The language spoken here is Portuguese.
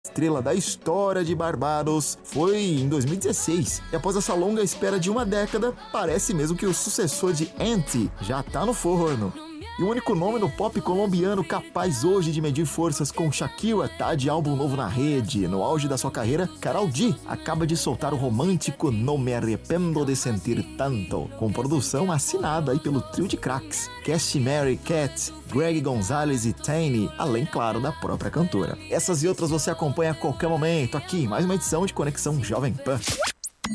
estrela da história de Barbados foi em 2016. E após essa longa espera de uma década, parece mesmo que o sucessor de Anti já tá no forno. E o único nome no pop colombiano capaz hoje de medir forças com Shakira tá de álbum novo na rede. No auge da sua carreira, Karol G acaba de soltar o romântico No Me Arrependo de Sentir Tanto, com produção assinada aí pelo trio de craques Cash Mary Cat, Greg Gonzalez e Tiny, além, claro, da própria cantora. Essas e outras você acompanha a qualquer momento aqui em mais uma edição de Conexão Jovem Pan.